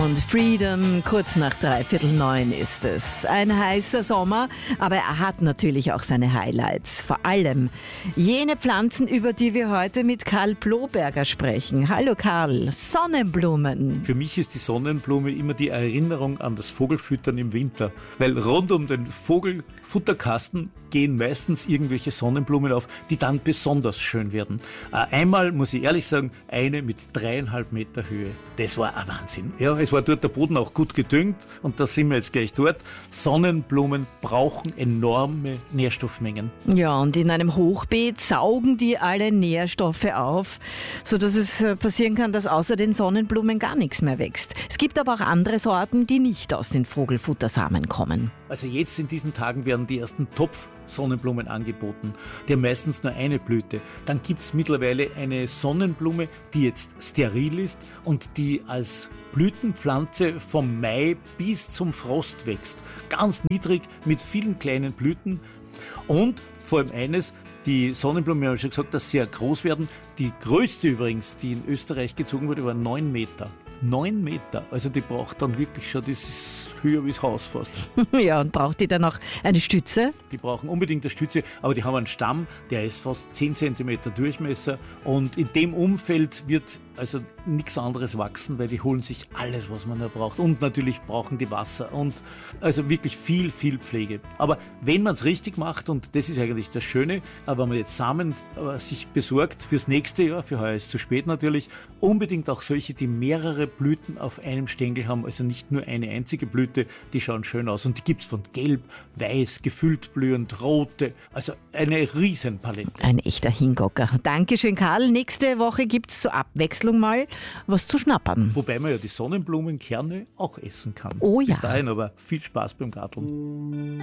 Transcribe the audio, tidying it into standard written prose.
und Freedom, kurz nach 8:45 ist es. Ein heißer Sommer, aber er hat natürlich auch seine Highlights. Vor allem jene Pflanzen, über die wir heute mit Karl Bloberger sprechen. Hallo Karl, Sonnenblumen. Für mich ist die Sonnenblume immer die Erinnerung an das Vogelfüttern im Winter, weil rund um den Vogelfutterkasten gehen meistens irgendwelche Sonnenblumen auf, die dann besonders schön werden. Einmal, muss ich ehrlich sagen, eine mit 3,5 Meter Höhe. Das war ein Wahnsinn. Ja, es war dort der Boden auch gut gedüngt und da sind wir jetzt gleich dort. Sonnenblumen brauchen enorme Nährstoffmengen. Ja, und in einem Hochbeet saugen die alle Nährstoffe auf, sodass es passieren kann, dass außer den Sonnenblumen gar nichts mehr wächst. Es gibt aber auch andere Sorten, die nicht aus den Vogelfuttersamen kommen. Also jetzt in diesen Tagen werden die ersten Topf-Sonnenblumen angeboten. Die haben meistens nur eine Blüte. Dann gibt es mittlerweile eine Sonnenblume, die jetzt steril ist und die als Blütenpflanze vom Mai bis zum Frost wächst. Ganz niedrig mit vielen kleinen Blüten. Und vor allem eines, die Sonnenblumen, wir haben schon gesagt, dass sie sehr groß werden. Die größte übrigens, die in Österreich gezogen wurde, war 9 Meter. 9 Meter, also die braucht dann wirklich schon, das ist höher wie das Haus fast. Ja, und braucht die dann auch eine Stütze? Die brauchen unbedingt eine Stütze, aber die haben einen Stamm, der ist fast 10 cm Durchmesser und in dem Umfeld wird also nichts anderes wachsen, weil die holen sich alles, was man da braucht und natürlich brauchen die Wasser und also wirklich viel Pflege. Aber wenn man es richtig macht und das ist eigentlich das Schöne, aber wenn man jetzt Samen sich besorgt fürs nächste Jahr, für heuer ist es zu spät natürlich, unbedingt auch solche, die mehrere Blüten auf einem Stängel haben, also nicht nur eine einzige Blüte, die schauen schön aus und die gibt es von gelb, weiß, gefüllt blühend, rote, also eine Riesenpalette. Ein echter Hingucker. Dankeschön Karl, nächste Woche gibt es zur Abwechslung mal was zu schnappern. Wobei man ja die Sonnenblumenkerne auch essen kann. Oh ja. Bis dahin aber viel Spaß beim Garteln.